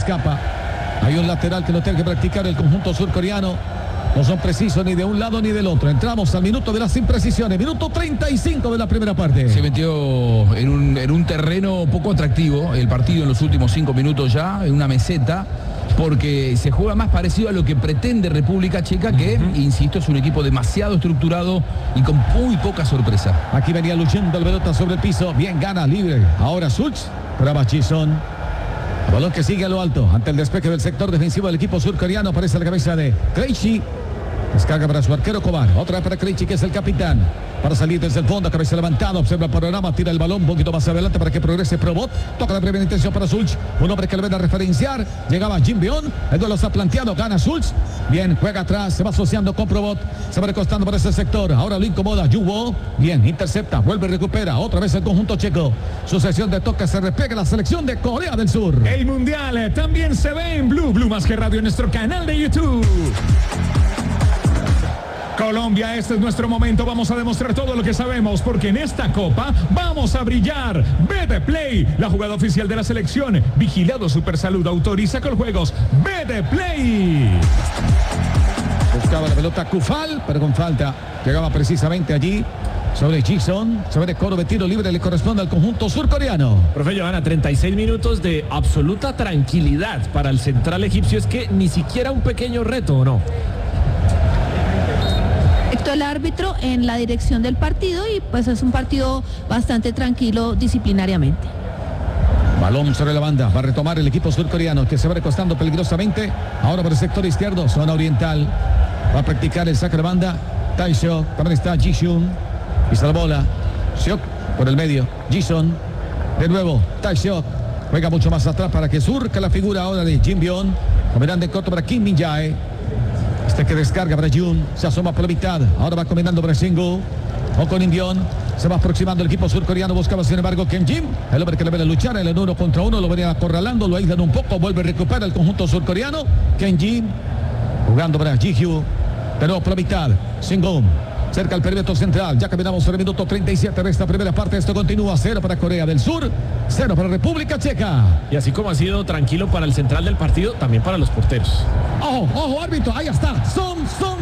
escapa. Hay un lateral que lo tiene que practicar el conjunto surcoreano. No son precisos ni de un lado ni del otro. Entramos al minuto de las imprecisiones. Minuto 35 de la primera parte. Se metió en un terreno poco atractivo el partido en los últimos 5 minutos ya, en una meseta, porque se juega más parecido a lo que pretende República Checa, que, insisto, es un equipo demasiado estructurado y con muy poca sorpresa. Aquí venía luchando el pelota sobre el piso. Bien, gana libre. Ahora Sulch. Brava Chison. El balón que sigue a lo alto. Ante el despeje del sector defensivo del equipo surcoreano. Aparece la cabeza de Krejci. Descarga para su arquero Kovar. Otra vez para Krejci, que es el capitán. Para salir desde el fondo, cabeza levantada, observa el panorama, tira el balón un poquito más adelante para que progrese Probot. Toca la primera intención para Sulch. Un hombre que le ven a referenciar. Llegaba Jim Beon. El duelo está planteado. Gana Sulch. Bien, juega atrás. Se va asociando con Probot. Se va recostando por ese sector. Ahora lo incomoda Yubo. Bien, intercepta. Vuelve y recupera. Otra vez el conjunto checo. Sucesión de toques. Se repega la selección de Corea del Sur. El Mundial también se ve en Blue Más que Radio en nuestro canal de YouTube. Colombia, este es nuestro momento, vamos a demostrar todo lo que sabemos, porque en esta copa vamos a brillar. BD Play, la jugada oficial de la selección. Vigilado Supersalud, autoriza con juegos. BD Play. Buscaba la pelota Kufal, pero con falta. Llegaba precisamente allí sobre Jison. Sobre el coro de tiro libre le corresponde al conjunto surcoreano. Profe Johanna, 36 minutos de absoluta tranquilidad para el central egipcio. Es que ni siquiera un pequeño reto, ¿o no? El árbitro en la dirección del partido y pues es un partido bastante tranquilo disciplinariamente. Balón sobre la banda, va a retomar el equipo surcoreano que se va recostando peligrosamente. Ahora por el sector izquierdo, zona oriental. Va a practicar el saque de banda. Taisho, también está Jishun. Y la bola. Seok por el medio. Jison. De nuevo, Taisho. Juega mucho más atrás para que surca la figura ahora de Jim Beon. Combinando en corto para Kim Min-jae. Este que descarga para Jun, se asoma por la mitad, ahora va combinando para Shingu, o con Inbion, se va aproximando el equipo surcoreano, buscaba sin embargo Kim Jim, el hombre que le viene a luchar en el 1 contra 1, lo venía acorralando, lo aíslan un poco, vuelve a recuperar el conjunto surcoreano, Kim Jim, jugando para Ji-Hyu, de nuevo por la mitad, Shingu, cerca al perímetro central, ya caminamos sobre el minuto 37 de esta primera parte, esto continúa 0 para Corea del Sur, 0 para República Checa. Y así como ha sido tranquilo para el central del partido, también para los porteros. Ojo, ojo, árbitro, ahí está. Son,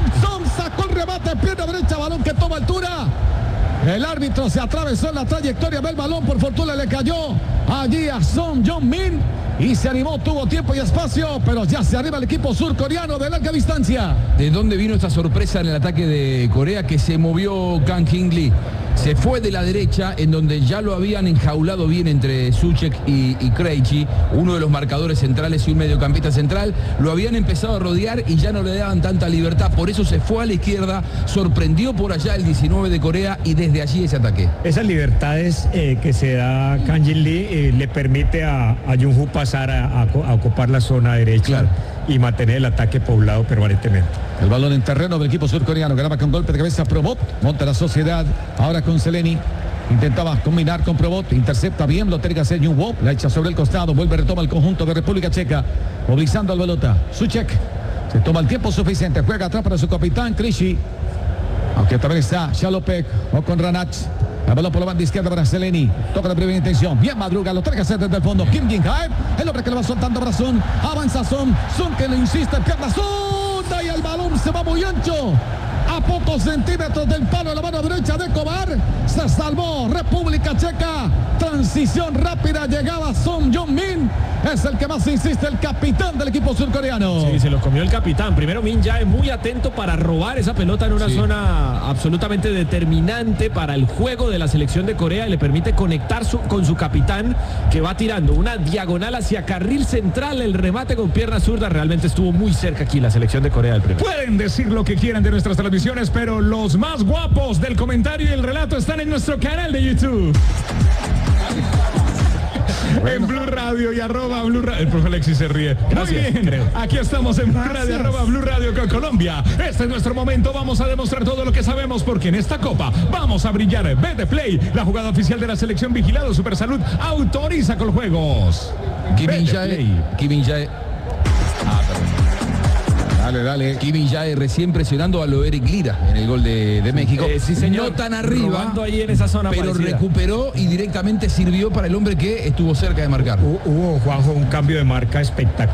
sacó el remate, pierna derecha, balón que toma altura. El árbitro se atravesó en la trayectoria, ve el balón, por fortuna le cayó allí a Son Jong-min y se animó, tuvo tiempo y espacio, pero ya se arriba el equipo surcoreano de larga distancia. ¿De dónde vino esta sorpresa en el ataque de Corea? Que se movió Kang In-lee. Se fue de la derecha, en donde ya lo habían enjaulado bien entre Suchek y Krejci, uno de los marcadores centrales y un mediocampista central. Lo habían empezado a rodear y ya no le daban tanta libertad. Por eso se fue a la izquierda, sorprendió por allá el 19 de Corea y desde allí ese ataque. Esas libertades que se da Kang In-lee le permite a Jung-Hoo pasar a ocupar la zona derecha. Claro. Y mantener el ataque poblado permanentemente. El balón en terreno del equipo surcoreano, graba con golpe de cabeza Probot, monta la sociedad, ahora con Seleni, intentaba combinar con Probot, intercepta bien, lo tiene que hacer Jung-Woo, la echa sobre el costado, vuelve, retoma el conjunto de República Checa, movilizando al pelota, Suchek, se toma el tiempo suficiente, juega atrás para su capitán Krejci, aunque también está Shalopek o con Ranach. El balón por la banda izquierda para Seleni. Toca la primera intención. Bien madruga. Lo tiene que hacer desde el fondo. Kim Jin-jae. El hombre que le va soltando para Son. Avanza Son. Son que le insiste. Pierna Son. Y el balón se va muy ancho. A pocos centímetros del palo de la mano derecha de Kovar. Se salvó República Checa. Transición rápida. Llegaba Son Jong-min. Es el que más insiste, el capitán del equipo surcoreano. Sí, se lo comió el capitán. Primero Min-jae muy atento para robar esa pelota en una zona absolutamente determinante para el juego de la selección de Corea y le permite conectar con su capitán, que va tirando una diagonal hacia carril central. El remate con pierna zurda realmente estuvo muy cerca aquí la selección de Corea del primero. Pueden decir lo que quieran de nuestras transmisiones, pero los más guapos del comentario y el relato están en nuestro canal de YouTube. Bueno. En Blue Radio y @ Blue Radio. El profe Alexis se ríe. Gracias, muy bien, creo. aquí estamos en Blue Radio, @ Blue Radio con Colombia. Este es nuestro momento, vamos a demostrar todo lo que sabemos, porque en esta copa vamos a brillar. BD Play, la jugada oficial de la selección, vigilado Supersalud, autoriza con los juegos. Kim Min-jae. Dale. Kim Min-jae recién presionando a lo Eric Lira en el gol de México. Sí, señor. No tan arriba, ahí en esa zona pero parecida. recuperó y directamente sirvió para el hombre que estuvo cerca de marcar. Hubo, Juanjo, un cambio de marca espectacular.